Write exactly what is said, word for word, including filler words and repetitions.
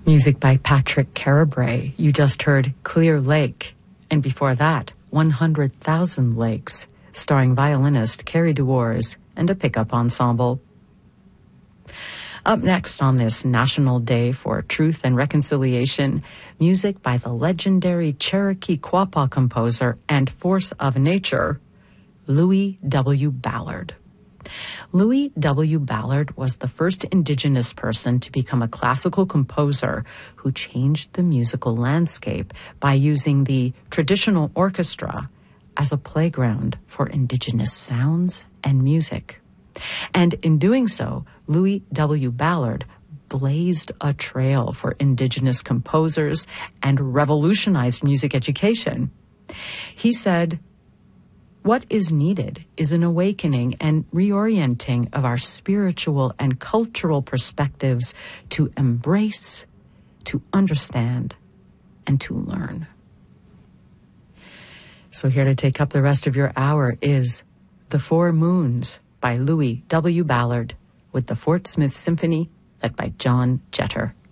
Music by Patrick Carabray. You just heard Clear Lake, and before that, one hundred thousand Lakes, starring violinist Carrie Dewars and a pickup ensemble. Up next on this National Day for Truth and Reconciliation, music by the legendary Cherokee Quapaw composer and force of nature, Louis W. Ballard. Louis W. Ballard was the first indigenous person to become a classical composer who changed the musical landscape by using the traditional orchestra as a playground for indigenous sounds and music. And in doing so, Louis W. Ballard blazed a trail for indigenous composers and revolutionized music education. He said, "What is needed is an awakening and reorienting of our spiritual and cultural perspectives to embrace, to understand, and to learn." So here to take up the rest of your hour is The Four Moons by Louis W. Ballard with the Fort Smith Symphony led by John Jeter.